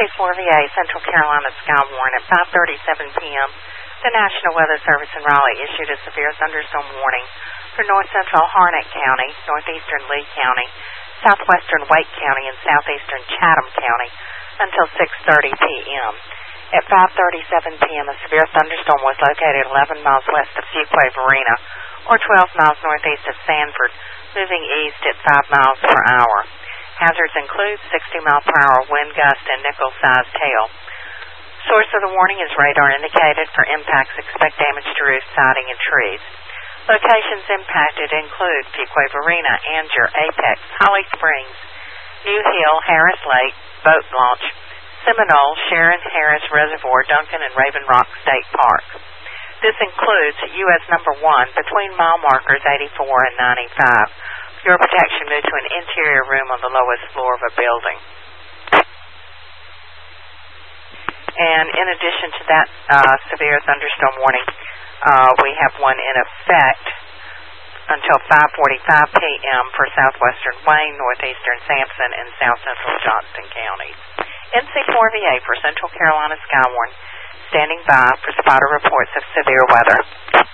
NC4VA, Central Carolina Skywarn at 5:37 p.m. The National Weather Service in Raleigh issued a severe thunderstorm warning for north-central Harnett County, northeastern Lee County, southwestern Wake County, and southeastern Chatham County until 6:30 p.m. At 5:37 p.m., a severe thunderstorm was located 11 miles west of Fuquay Varina, or 12 miles northeast of Sanford, moving east at 5 miles per hour. Hazards include 60-mile-per-hour wind gust and nickel-sized hail. Source of the warning is radar indicated. For impacts, expect damage to roof siding and trees. Locations impacted include Fuquay Varina, Angier, Apex, Holly Springs, New Hill, Harris Lake, Boat Launch, Seminole, Sharon Harris Reservoir, Duncan, and Raven Rock State Park. This includes U.S. number 1 between mile markers 84 and 95. For your protection, move to an interior room on the lowest floor of a building. And in addition to that severe thunderstorm warning, we have one in effect until 5:45 p.m. for southwestern Wayne, northeastern Sampson, and south central Johnston counties. NC4VA for Central Carolina Skywarn, standing by for spotter reports of severe weather.